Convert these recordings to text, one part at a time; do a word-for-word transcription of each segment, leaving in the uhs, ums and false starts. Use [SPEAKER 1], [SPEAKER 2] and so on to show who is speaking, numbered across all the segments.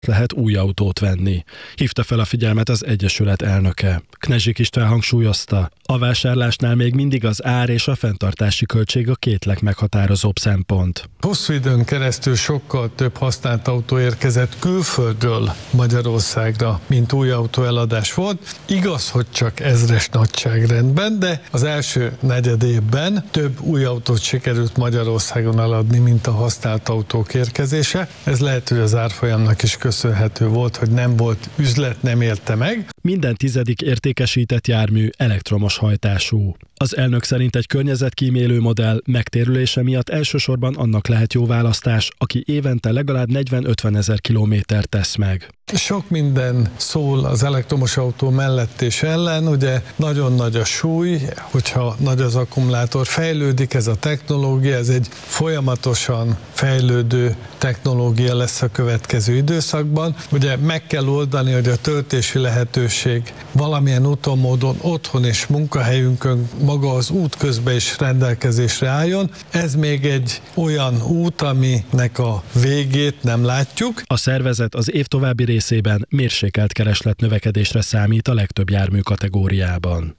[SPEAKER 1] lehet új autót venni. Hívta fel a figyelmet az Egyesület elnöke. Knezsik István hangsúlyozta, a vásárlásnál még mindig az ár és a fenntartási költség a két legmeghatározóbb szempont.
[SPEAKER 2] Hosszú időn keresztül sokkal több használt autó érkezett külföldről Magyarországra, mint új autó eladás volt. Igaz, hogy csak ezres nagyságrendben, de az első negyed évben több új autót sikerült Magyarországon eladni, mint a használt autók érkezése. Ez lehet, hogy az árfolyamnak is köszönhető volt, hogy nem volt üzlet, nem élte meg.
[SPEAKER 1] Minden tizedik értékesített jármű elektromos hajtású. Az elnök szerint egy környezetkímélő modell megtérülése miatt elsősorban annak lehet jó választás, aki évente legalább negyven-ötven ezer kilométert tesz meg.
[SPEAKER 2] Sok minden szól az elektromos autó mellett és ellen, ugye nagyon nagy a súly, hogyha nagy az akkumulátor, fejlődik ez a technológia, ez egy folyamatosan fejlődő technológia lesz a következő időszakban. Ugye meg kell oldani, hogy a töltési lehetőség valamilyen úton, módon otthon és munkahelyünkön maga az út közben is rendelkezésre álljon. Ez még egy olyan út, aminek a végét nem látjuk.
[SPEAKER 1] A szervezet az év további részében mérsékelt kereslet növekedésre számít a legtöbb jármű kategóriában.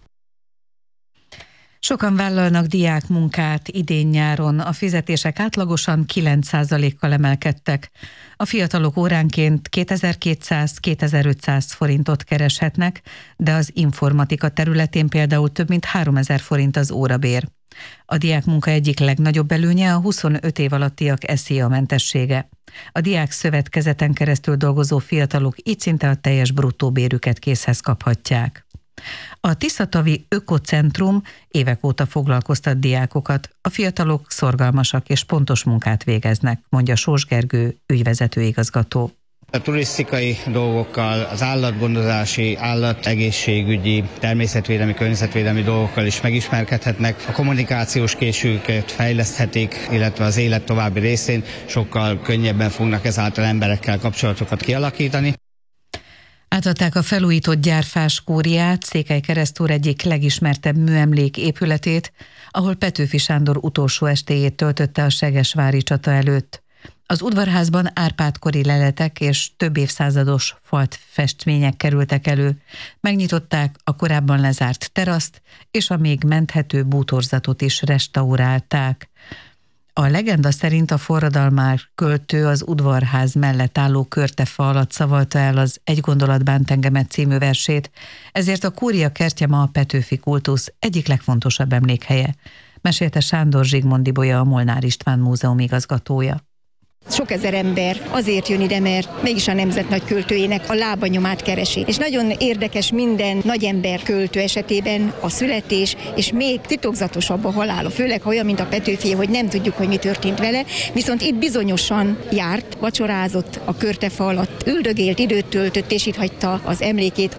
[SPEAKER 3] Sokan vállalnak diákmunkát idén-nyáron, a fizetések átlagosan kilenc százalékkal emelkedtek. A fiatalok óránként kétezer-kétszáz-kétezer-ötszáz forintot kereshetnek, de az informatika területén például több mint háromezer forint az órabér. A diákmunka egyik legnagyobb előnye a huszonöt év alattiak es zé á mentessége. A diák szövetkezeten keresztül dolgozó fiatalok így szinte a teljes bruttó bérüket készhez kaphatják. A Tiszatavi Ökocentrum évek óta foglalkoztat diákokat. A fiatalok szorgalmasak és pontos munkát végeznek, mondja Sós Gergő ügyvezető igazgató.
[SPEAKER 4] A turisztikai dolgokkal, az állatgondozási, állategészségügyi, természetvédelmi, környezetvédelmi dolgokkal is megismerkedhetnek. A kommunikációs készségüket fejleszthetik, illetve az élet további részén sokkal könnyebben fognak ezáltal emberekkel kapcsolatokat kialakítani.
[SPEAKER 3] Átadták a felújított gyárfás kúriát, Székelykeresztúr egyik legismertebb műemlék épületét, ahol Petőfi Sándor utolsó estéjét töltötte a segesvári csata előtt. Az udvarházban Árpád-kori leletek és több évszázados falt festmények kerültek elő. Megnyitották a korábban lezárt teraszt, és a még menthető bútorzatot is restaurálták. A legenda szerint a forradalmár költő az udvarház mellett álló körtefa alatt szavalta el az Egy gondolat bánt engemet című versét, ezért a kúria kertje ma a Petőfi kultusz egyik legfontosabb emlékhelye, mesélte Sándor Zsigmond Ibolya, a Molnár István Múzeum igazgatója.
[SPEAKER 5] Sok ezer ember azért jön ide, mert mégis a nemzet nagy költőjének a lábanyomát keresi. És nagyon érdekes minden nagyember költő esetében a születés, és még titokzatosabb a halála, főleg ha olyan, mint a Petőfi, hogy nem tudjuk, hogy mi történt vele, viszont itt bizonyosan járt, vacsorázott a körtefa alatt, üldögélt, időt töltött, és itt hagyta az emlékét.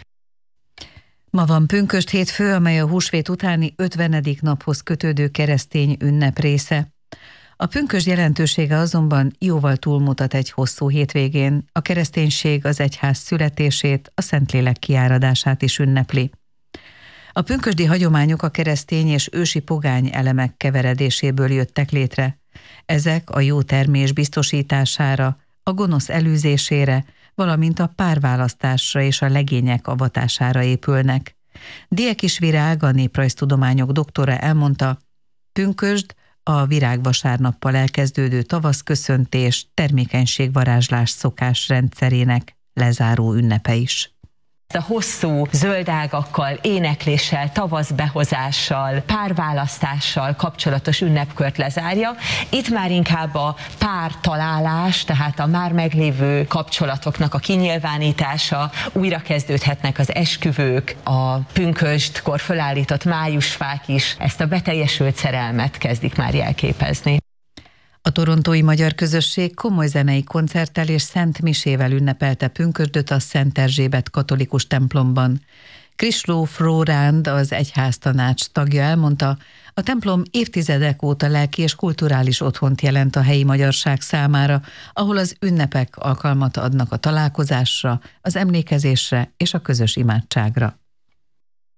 [SPEAKER 3] Ma van pünkösd hétfő, amely a húsvét utáni ötvenedik naphoz kötődő keresztény ünnep része. A pünkösd jelentősége azonban jóval túlmutat egy hosszú hétvégén. A kereszténység az egyház születését, a Szentlélek kiáradását is ünnepli. A pünkösdi hagyományok a keresztény és ősi pogány elemek keveredéséből jöttek létre. Ezek a jó termés biztosítására, a gonosz elűzésére, valamint a párválasztásra és a legények avatására épülnek. Diekis Virág, a néprajztudományok doktora elmondta, pünkösd a virágvasárnappal elkezdődő tavaszköszöntés, termékenységvarázslás szokás rendszerének lezáró ünnepe is.
[SPEAKER 6] A hosszú zöldágakkal, énekléssel, tavaszbehozással, párválasztással kapcsolatos ünnepkört lezárja. Itt már inkább a pártalálás, tehát a már meglévő kapcsolatoknak a kinyilvánítása, újra kezdődhetnek az esküvők, a pünkösdkor fölállított májusfák is ezt a beteljesült szerelmet kezdik már jelképezni.
[SPEAKER 3] A torontói magyar közösség komoly zenei koncerttel és szent misével ünnepelte pünkösdöt a Szent Erzsébet katolikus templomban. Kristóf Róránd, az egyháztanács tagja elmondta, a templom évtizedek óta lelki és kulturális otthont jelent a helyi magyarság számára, ahol az ünnepek alkalmat adnak a találkozásra, az emlékezésre és a közös imádságra.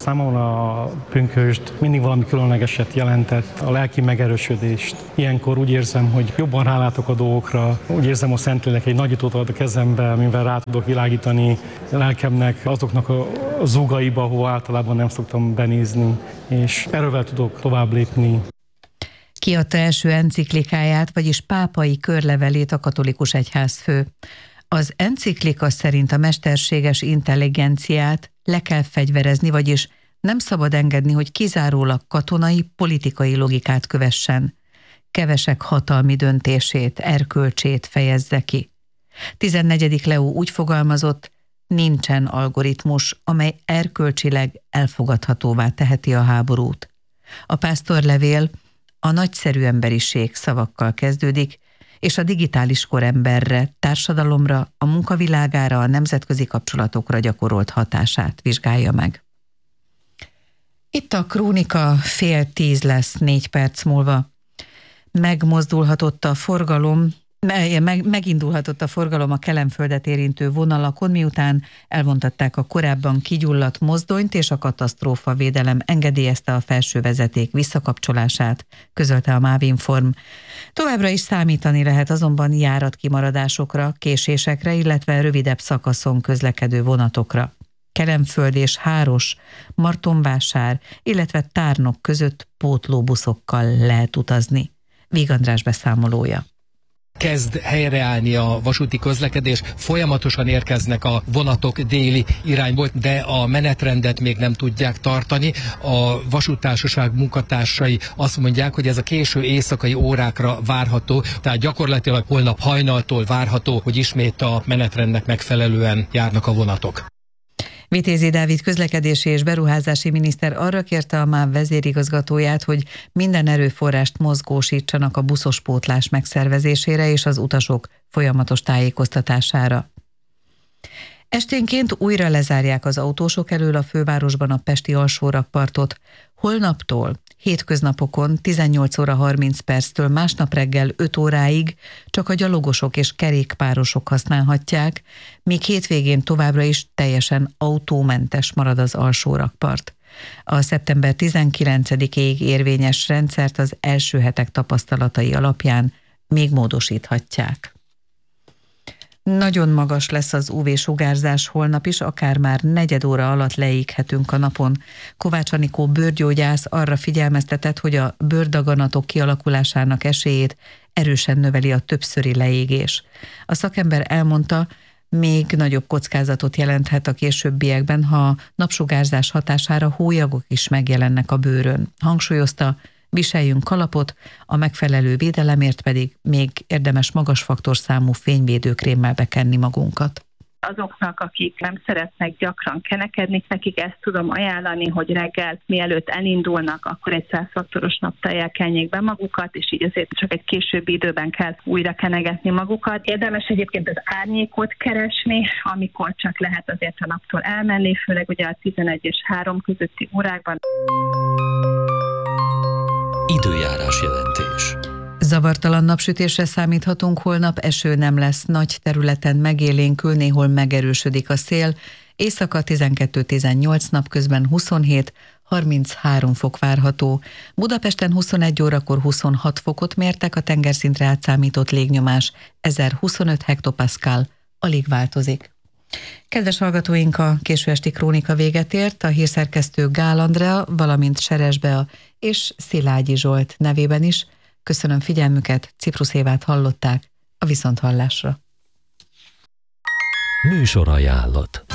[SPEAKER 7] Számomra a pünkösd mindig valami különlegeset jelentett, a lelki megerősödést. Ilyenkor úgy érzem, hogy jobban rálátok a dolgokra, úgy érzem, a Szentlélek egy nagyítót ad a kezembe, amivel rá tudok világítani lelkemnek azoknak a zugaiba, ahol általában nem szoktam benézni, és erővel tudok tovább lépni.
[SPEAKER 3] Kiadta első enciklikáját, vagyis pápai körlevelét a katolikus egyházfő. Az enciklika szerint a mesterséges intelligenciát le kell fegyverezni, vagyis nem szabad engedni, hogy kizárólag katonai, politikai logikát kövessen. Kevesek hatalmi döntését, erkölcsét fejezze ki. tizennegyedik Leó úgy fogalmazott, nincsen algoritmus, amely erkölcsileg elfogadhatóvá teheti a háborút. A pásztorlevél a nagyszerű emberiség szavakkal kezdődik, és a digitális kor emberre, társadalomra, a munkavilágára, a nemzetközi kapcsolatokra gyakorolt hatását vizsgálja meg. Itt a krónika, fél tíz lesz négy perc múlva. Megmozdulhatott a forgalom, meg, megindulhatott a forgalom a Kelenföldet érintő vonalakon, miután elvontatták a korábban kigyulladt mozdonyt, és a katasztrófavédelem engedélyezte a felső vezeték visszakapcsolását, közölte a Mávinform. Továbbra is számítani lehet azonban járatkimaradásokra, késésekre, illetve rövidebb szakaszon közlekedő vonatokra. Kelenföld és Háros, Martonvásár, illetve Tárnok között pótlóbuszokkal lehet utazni. Víg András beszámolója.
[SPEAKER 8] Kezd helyreállni a vasúti közlekedés, folyamatosan érkeznek a vonatok déli irányból, de a menetrendet még nem tudják tartani. A vasúttársaság munkatársai azt mondják, hogy ez a késő éjszakai órákra várható, tehát gyakorlatilag holnap hajnaltól várható, hogy ismét a menetrendnek megfelelően járnak a vonatok.
[SPEAKER 3] Vitézi Dávid közlekedési és beruházási miniszter arra kérte a MÁV vezérigazgatóját, hogy minden erőforrást mozgósítsanak a buszos pótlás megszervezésére és az utasok folyamatos tájékoztatására. Esténként újra lezárják az autósok elől a fővárosban a pesti alsórakpartot. Holnaptól, hétköznapokon tizennyolc óra harminc perctől másnap reggel öt óráig csak a gyalogosok és kerékpárosok használhatják, míg hétvégén továbbra is teljesen autómentes marad az alsórakpart. A szeptember tizenkilencedikéig érvényes rendszert az első hetek tapasztalatai alapján még módosíthatják. Nagyon magas lesz az ú vé-sugárzás holnap is, akár már negyed óra alatt leéghetünk a napon. Kovács Anikó bőrgyógyász arra figyelmeztetett, hogy a bőrdaganatok kialakulásának esélyét erősen növeli a többszöri leégés. A szakember elmondta, még nagyobb kockázatot jelenthet a későbbiekben, ha a napsugárzás hatására hólyagok is megjelennek a bőrön. Hangsúlyozta, viseljünk kalapot, a megfelelő védelemért pedig még érdemes magas faktorszámú fényvédőkrémmel bekenni magunkat.
[SPEAKER 9] Azoknak, akik nem szeretnek gyakran kenekedni, nekik ezt tudom ajánlani, hogy reggel mielőtt elindulnak, akkor egy száz faktoros naptejjel kenjék be magukat, és így azért csak egy későbbi időben kell újra kenegetni magukat. Érdemes egyébként az árnyékot keresni, amikor csak lehet azért a naptól elmenni, főleg ugye a tizenegy és három közötti órákban.
[SPEAKER 10] Időjárás jelentés.
[SPEAKER 3] Zavartalan napsütésre számíthatunk holnap, eső nem lesz, nagy területen megélénkül, néhol megerősödik a szél, éjszaka tizenkettő-tizennyolc, napközben huszonhét harminchárom fok várható. Budapesten huszonegy órakor huszonhat fokot mértek, a tengerszintre átszámított légnyomás ezerhuszonöt hektopaszkál, alig változik. Kedves hallgatóink, a késő esti krónika véget ért, a hírszerkesztő Gál Andrea, valamint Seres Bea és Szilágyi Zsolt nevében is. Köszönöm figyelmüket, Ciprus Évát hallották, a viszonthallásra.
[SPEAKER 10] Műsorajánlat.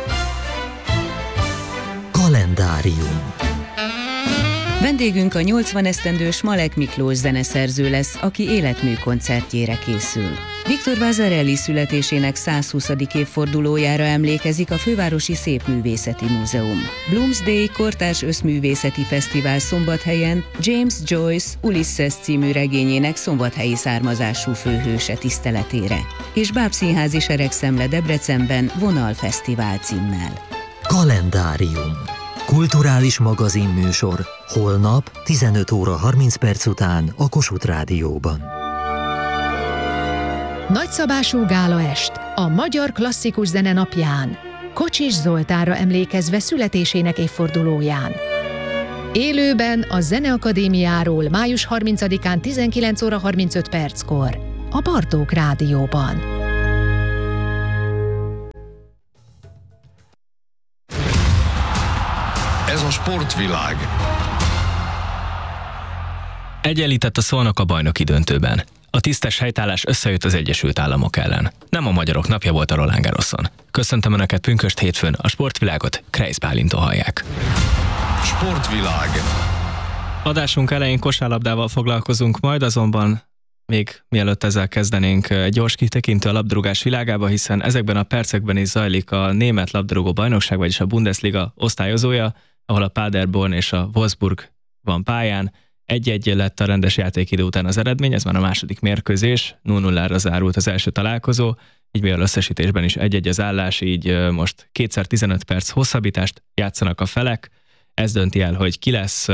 [SPEAKER 10] Kalendárium.
[SPEAKER 11] Vendégünk a nyolcvan esztendős Malek Miklós zeneszerző lesz, aki életmű koncertjére készül. Viktor Vasarely születésének százhuszadik évfordulójára emlékezik a Fővárosi Szépművészeti Múzeum. Bloomsday kortárs összművészeti fesztivál Szombathelyen James Joyce Ulysses című regényének szombathelyi származású főhőse tiszteletére, és Bábszínházi Seregszemle Debrecenben Vonalfesztivál címmel.
[SPEAKER 10] Kalendárium. Kulturális magazinműsor. Holnap tizenöt óra harminc perc után a Kossuth Rádióban.
[SPEAKER 12] Nagyszabású gálaest a magyar klasszikus zene napján. Kocsis Zoltánra emlékezve születésének évfordulóján. Élőben a Zeneakadémiáról május harmincadikán tizenkilenc óra harmincöt perckor a Bartók Rádióban.
[SPEAKER 13] Ez a sportvilág.
[SPEAKER 14] Egyenlített a Szolnok a bajnoki döntőben. A tisztes helytállás összejött az Egyesült Államok ellen. Nem a magyarok napja volt a Roland Garroson. Köszöntöm Önöket pünkösd hétfőn, a sportvilágot Kreisz Bálinton hallják.
[SPEAKER 13] Sportvilág.
[SPEAKER 14] Adásunk elején kosárlabdával foglalkozunk, majd azonban még mielőtt ezzel kezdenénk, egy gyors kitekintő a labdarúgás világába, hiszen ezekben a percekben is zajlik a német labdarúgó bajnokság, vagyis a Bundesliga osztályozója, ahol a Paderborn és a Wolfsburg van pályán. Egy-egy lett a rendes játékidő után az eredmény, ez már a második mérkőzés, nulla nullára zárult az első találkozó, így mivel összesítésben is egy-egy az állás, így most kétszer tizenöt perc hosszabbítást játszanak a felek. Ez dönti el, hogy ki lesz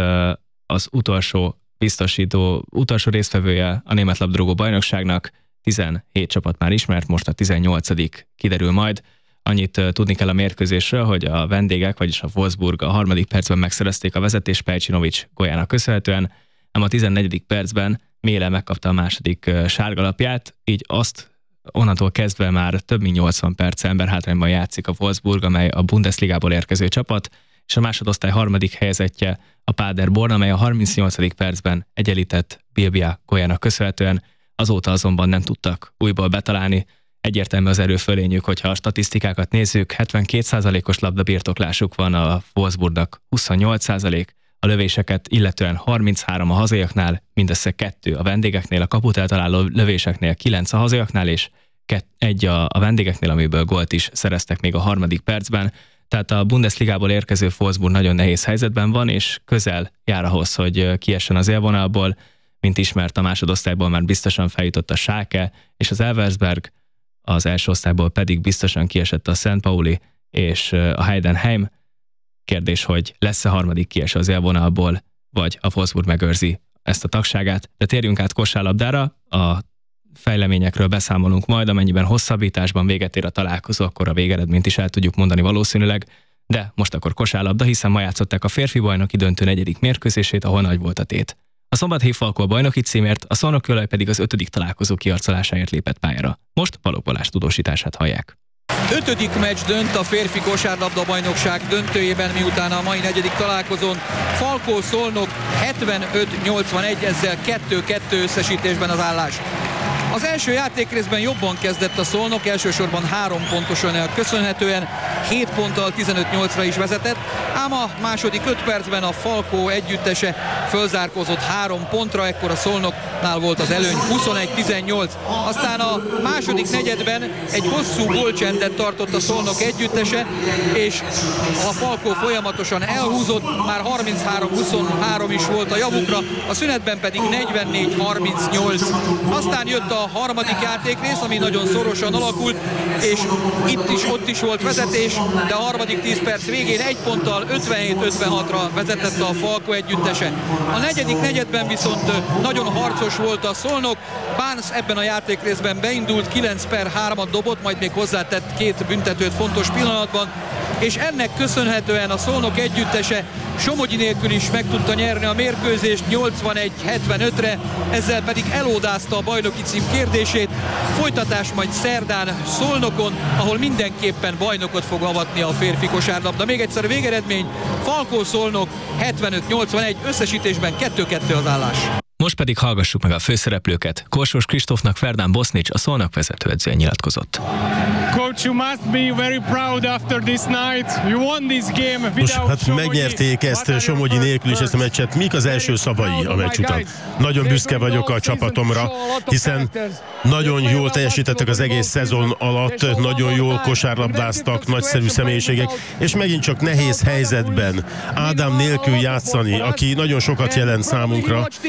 [SPEAKER 14] az utolsó biztosító, utolsó résztvevője a német labdarúgó bajnokságnak. tizenhét csapat már ismert, most a tizennyolcadik kiderül majd. Annyit tudni kell a mérkőzésről, hogy a vendégek, vagyis a Wolfsburg a harmadik percben megszerezték a vezetést Pejcsinovics gólyának köszönhetően, ám a tizennegyedik percben Méle megkapta a második sárgalapját, így azt onnantól kezdve már több mint nyolcvan perc emberhátrányban játszik a Wolfsburg, amely a Bundesligából érkező csapat, és a másodosztály harmadik helyezettje a Paderborn, amely a harmincnyolcadik percben egyenlített Bilbia gólyának köszönhetően, azóta azonban nem tudtak újból betalálni. Egyértelmű az erőfölényük, hogyha a statisztikákat nézzük, hetvenkét százalékos labdabirtoklásuk van a Wolfsburgnak, huszonnyolc százalék, a lövéseket illetően harminchárom a hazaiaknál, mindössze kettő a vendégeknél, a kaput eltaláló lövéseknél kilenc a hazaiaknál, és egy a, a vendégeknél, amiből gólt is szereztek még a harmadik percben. Tehát a Bundesligából érkező Wolfsburg nagyon nehéz helyzetben van, és közel jár ahhoz, hogy kiessen az élvonalból. Mint ismert, a másodosztályból már biztosan feljutott a Schalke és az Elversberg, az első osztályból pedig biztosan kiesett a Szent Pauli és a Heidenheim. Kérdés, hogy lesz-e harmadik kieső az élvonalból, vagy a Wolfsburg megőrzi ezt a tagságát. De térjünk át kosárlabdára, a fejleményekről beszámolunk majd, amennyiben hosszabbításban véget ér a találkozó, akkor a végeredményt is el tudjuk mondani valószínűleg, de most akkor kosárlabda, hiszen ma játszották a férfi bajnoki döntő negyedik mérkőzését, ahol nagy volt a tét. A Szombathelyi Falko a bajnoki címért, a Szolnok-Kőolaj pedig az ötödik találkozó kiarcolásáért lépett pályára. Most Balogh Balázs tudósítását hallják.
[SPEAKER 15] Ötödik meccs dönt a férfi kosárlabda bajnokság döntőjében, miután a mai negyedik találkozón Falkó-Szolnok hetvenöt nyolcvanegy, ezzel kettő-kettő összesítésben az állás. Az első játékrészben jobban kezdett a Szolnok, elsősorban három pontosan köszönhetően, hét ponttal tizenöt nyolcra is vezetett, ám a második öt percben a Falkó együttese fölzárkózott három pontra, ekkor a Szolnoknál volt az előny huszonegy tizennyolc. Aztán a második negyedben egy hosszú gólcsendet tartott a Szolnok együttese, és a Falkó folyamatosan elhúzott, már harminchárom huszonhárom is volt a javukra, a szünetben pedig negyvennégy harmincnyolc. Aztán jött a a harmadik játékrész, ami nagyon szorosan alakult, és itt is, ott is volt vezetés, de a harmadik tíz perc végén egy ponttal ötvenhét ötvenhatra vezetett a Falkó együttese. A negyedik negyedben viszont nagyon harcos volt a Szolnok, Barnes ebben a játékrészben beindult, kilenc per hármat dobott, majd még hozzátett két büntetőt fontos pillanatban, és ennek köszönhetően a Szolnok együttese Somogyi nélkül is meg tudta nyerni a mérkőzést nyolcvanegy hetvenötre, ezzel pedig elódázta a bajnoki cím kérdését. Folytatás majd szerdán Szolnokon, ahol mindenképpen bajnokot fog avatni a férfi kosárlabda. Még egyszer a végeredmény, Falkó-Szolnok hetvenöt nyolcvanegy, összesítésben kettő-kettő az állás.
[SPEAKER 14] Most pedig hallgassuk meg a főszereplőket. Korsós Kristófnak Ferdán Bosznics, a Szolnok vezetőedzője nyilatkozott.
[SPEAKER 16] Coach, you must be very proud after this night. You won this game
[SPEAKER 17] Most, hát megnyerték ezt Somogyi nélkül is ezt a meccset. Mik az első szavai a meccs után? Nagyon büszke vagyok a csapatomra, hiszen nagyon jól teljesítettek az egész szezon alatt, nagyon jól kosárlabdáztak, nagyszerű személyiségek, és megint csak nehéz helyzetben Ádám nélkül játszani, aki nagyon sokat jelent számunkra, és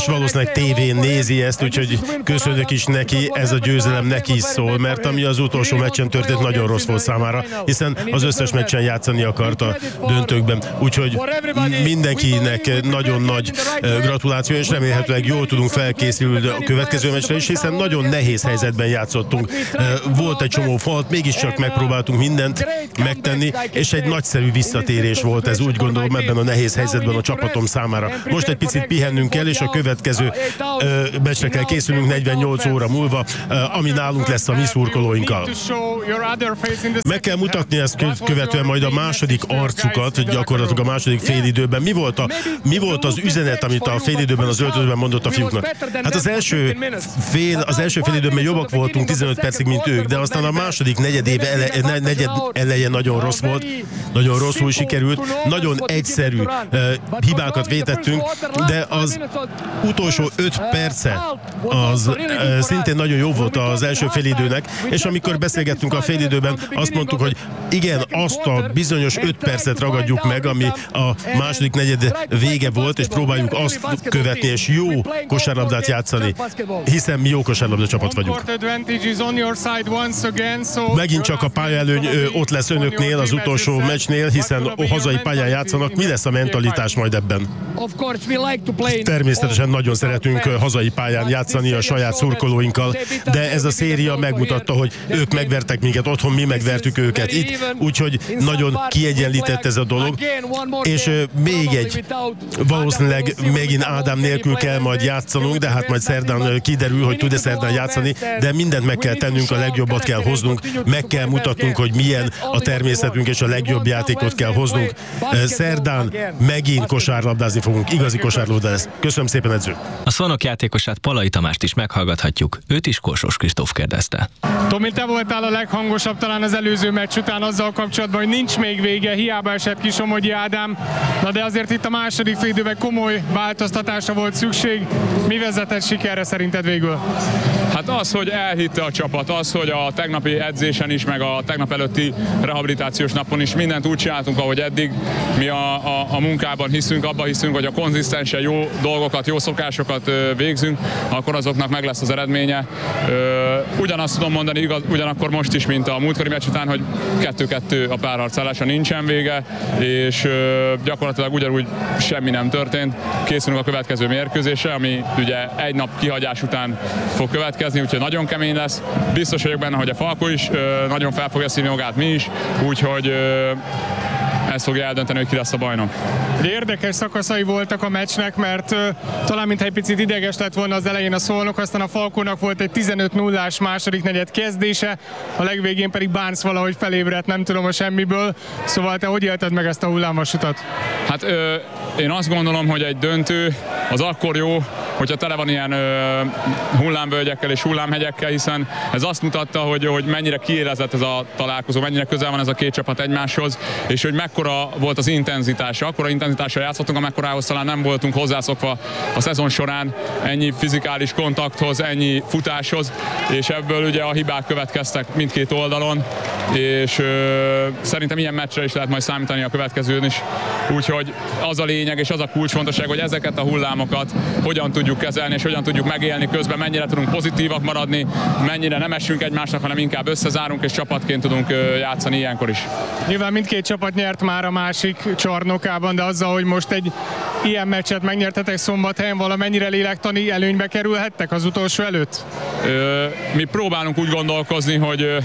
[SPEAKER 17] és valószínűleg tévén nézi ezt, úgyhogy köszönök is neki, ez a győzelem neki is szól, mert ami az utolsó meccsen történt, nagyon rossz volt számára, hiszen az összes meccsen játszani akart a döntőkben, úgyhogy mindenkinek nagyon nagy gratuláció, és remélhetőleg jól tudunk felkészülni a következő meccsre is, hiszen nagyon nehéz helyzetben játszottunk. Volt egy csomó falat, mégiscsak megpróbáltunk mindent megtenni, és egy nagyszerű visszatérés volt ez, úgy gondolom, ebben a nehéz helyzetben a csapatom számára. Most egy picit pihennünk kell, és a következő ö, meccsre kell készülnünk negyvennyolc óra múlva, ö, ami nálunk lesz a mi szurkolóinkkal. Meg kell mutatni ezt követően majd a második arcukat, gyakorlatilag a második félidőben. Mi volt, a, mi volt az üzenet, amit a félidőben az öltözőben mondott a fiúknak? Hát az első fél, az első félidőben jobbak voltunk tizenöt percig, mint ők, de aztán a második negyed éve ele, negyed eleje nagyon rossz volt, nagyon rosszul sikerült, nagyon egyszerű uh, hibákat vétettünk, de az utolsó öt perce az uh, szintén nagyon jó volt az első félidőnek, és amikor beszélgettünk a félidőben, azt mondtuk, hogy igen, azt a bizonyos öt percet ragadjuk meg, ami a második negyed vége volt, és próbáljuk azt követni, és jó kosárlabdát játszani, hiszen mi jó kosárlabda csapat vagyunk. Megint csak a pályaelőny ott lesz önöknél az utolsó meccsnél, hiszen a hazai pályán játszanak. Mi lesz a mentalitás majd ebben? Természetesen nagyon szeretünk hazai pályán játszani a saját szurkolóinkkal, de ez a széria megmutatta, hogy ők megvertek minket otthon, mi megvertük őket itt, úgyhogy nagyon kiegyenlített ez a dolog, és még egy, valószínűleg megint Ádám nélkül kell majd játszanunk, de hát majd szerdán kiderül, hogy tud-e szerdán játszani, de mindent meg kell tennünk, a legjobbat kell hoznunk, meg kell mutatnunk, hogy milyen a természetünk, és a legjobb játékot kell hoznunk. Szerdán megint kosárlabdázni fogunk, igazi kosárlabda lesz. Köszönöm szépen, edző!
[SPEAKER 14] A Szolnok játékosát, Palai Tamást is meghallgathatjuk. Őt is Korsós Kristóf kérdezte.
[SPEAKER 16] Tomi, te voltál a leghangosabb talán az előző meccs után azzal kapcsolatban, hogy nincs még vége, hiába esett ki Somogyi Ádám, na de azért itt a második félidőben komoly változtatásra volt szükség. Mi vezetett sikerre szerinted végül?
[SPEAKER 18] Hát az, hogy elhitte a csapat, az, hogy a tegnapi edzésen is, meg a tegnap előtti rehabilitációs napon is mindent úgy csináltunk, ahogy eddig. Mi a, a, a munkában hiszünk, abban hiszünk, hogy a konzisztensen jó dolgokat, jó szokásokat ö, végzünk, akkor azoknak meg lesz az eredménye. Ö, ugyanazt tudom mondani, igaz, ugyanakkor most is, mint a múltkori meccs után, hogy kettő-kettő a párharcálása, nincsen vége, és ö, gyakorlatilag ugyanúgy semmi nem történt. Készülünk a következő mérkőzésre, ami ugye egy nap kihagyás után fog következni, úgyhogy nagyon kemény lesz. Biztos vagyok benne, hogy a Falko is ö, nagyon fel fogja szívni magát, mi is, úgyhogy ö, ez fogja eldönteni, hogy ki lesz a bajnok.
[SPEAKER 16] Érdekes szakaszai voltak a meccsnek, mert uh, talán mintha egy picit ideges lett volna az elején a Szolnok, aztán a Falkónak volt egy tizenöt nullás második negyed kezdése, a legvégén pedig Barnes valahogy felébredt, nem tudom, a semmiből. Szóval te hogy élted meg ezt a hullámvasutat?
[SPEAKER 18] Hát ö, én azt gondolom, hogy egy döntő az akkor jó, hogyha tele van ilyen ö, hullámvölgyekkel és hullámhegyekkel, hiszen ez azt mutatta, hogy, hogy mennyire kiélezett ez a találkozó, mennyire közel van ez a két csapat egymáshoz, és hogy mekkora volt az intenzitása. Akkora intenzitással játszottunk, amekkorához talán nem voltunk hozzászokva a szezon során ennyi fizikális kontakthoz, ennyi futáshoz, és ebből ugye a hibák következtek mindkét oldalon, és ö, szerintem ilyen meccsre is lehet majd számítani a következőn is. Úgyhogy az a lényeg és az a kulcsfontosság, hogy ezeket a hullámokat hogyan tudjuk kezelni, és hogyan tudjuk megélni közben, mennyire tudunk pozitívak maradni, mennyire nem esünk egymásnak, hanem inkább összezárunk, és csapatként tudunk játszani ilyenkor is.
[SPEAKER 16] Nyilván mindkét csapat nyert már a másik csarnokában, de azzal, hogy most egy ilyen meccset megnyertetek Szombathelyen, valamennyire lélektani előnybe kerülhettek az utolsó előtt?
[SPEAKER 18] Ö, mi próbálunk úgy gondolkozni, hogy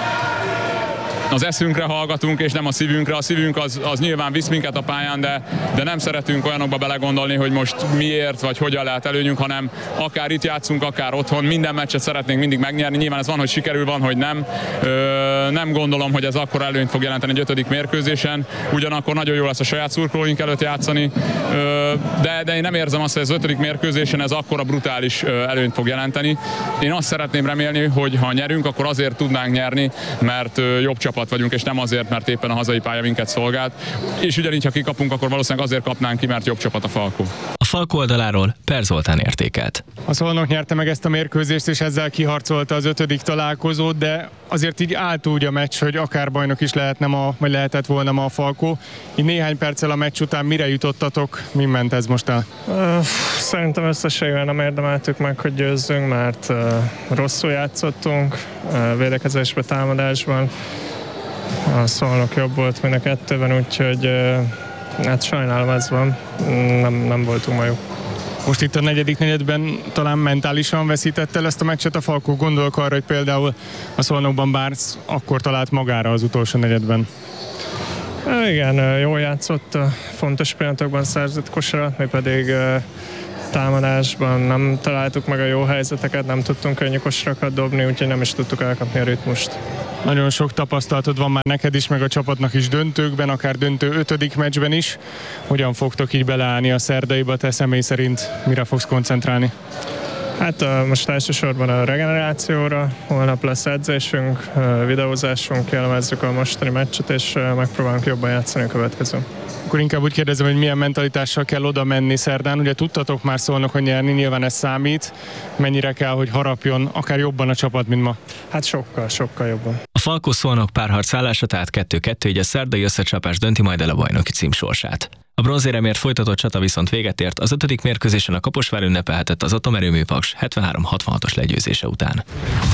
[SPEAKER 18] az eszünkre hallgatunk, és nem a szívünkre. A szívünk az, az nyilván visz minket a pályán, de, de nem szeretünk olyanokba belegondolni, hogy most miért, vagy hogyan lehet előnyünk, hanem akár itt játszunk, akár otthon, minden meccset szeretnénk mindig megnyerni. Nyilván ez van, hogy sikerül, van, hogy nem. Ö, nem gondolom, hogy ez akkor előnyt fog jelenteni egy ötödik mérkőzésen. Ugyanakkor nagyon jó lesz a saját szurkolóink előtt játszani, ö, de, de én nem érzem azt, hogy az ötödik mérkőzésen ez akkora brutális előnyt fog jelenteni. Én azt szeretném remélni, hogy ha nyerünk, akkor azért tudnánk nyerni, mert jobb csapat vagyunk, és nem azért, mert éppen a hazai pálya minket szolgált. És ugyanígy, ha kikapunk, akkor valószínűleg azért kapnánk ki, mert jobb csapat a Falko.
[SPEAKER 14] A Falko oldaláról Per Zoltán értékelt.
[SPEAKER 16] A Szolnok nyerte meg ezt a mérkőzést, és ezzel kiharcolta az ötödik találkozót, de azért így által úgy a meccs, hogy akár bajnok is lehetne ma, vagy lehetett volna ma a Falkó. Így néhány perccel a meccs után mire jutottatok, mi ment ez most el?
[SPEAKER 19] Uh, szerintem összességében nem érdemeltük meg, hogy győzzünk, mert uh, rosszul játszottunk, uh, védekezésben, támadásban. A Szolnok jobb volt mind a kettőben, úgyhogy uh, hát sajnálom, ez van. Nem, nem voltunk ma jók.
[SPEAKER 16] Most itt a negyedik negyedben talán mentálisan veszített el ezt a meccset a Falkó. Gondolok arra, hogy például a Szolnokban Barnes akkor talált magára az utolsó negyedben.
[SPEAKER 19] Igen, jól játszott, fontos pillanatokban szerzett kosarat, mi pedig támadásban nem találtuk meg a jó helyzeteket, nem tudtunk könnyű kosarakat dobni, úgyhogy nem is tudtuk elkapni a ritmust.
[SPEAKER 16] Nagyon sok tapasztalatod van már neked is, meg a csapatnak is döntőkben, akár döntő ötödik meccsben is. Hogyan fogtok így beleállni a szerdaiba, te személy szerint mire fogsz koncentrálni?
[SPEAKER 19] Hát most elsősorban a regenerációra, holnap lesz edzésünk, videózásunk, jellemezzük a mostani meccset, és megpróbálunk jobban játszani a következőn.
[SPEAKER 16] Akkor inkább úgy kérdezem, hogy milyen mentalitással kell oda menni szerdán. Ugye tudtatok már Szolnok, hogy nyerni, nyilván ez számít. Mennyire kell, hogy harapjon akár jobban a csapat, mint ma?
[SPEAKER 19] Hát sokkal, sokkal jobban.
[SPEAKER 14] A Falkó-Szolnok párharc állása tehát kettő kettő, így a szerdai összecsapás dönti majd el a bajnoki cím sorsát. A bronzéremért folytatott csata viszont véget ért, az ötödik mérkőzésen a Kaposvár ünnepelhetett az Atomerőmű Paks hetvenhárom hatvanhatos legyőzése után.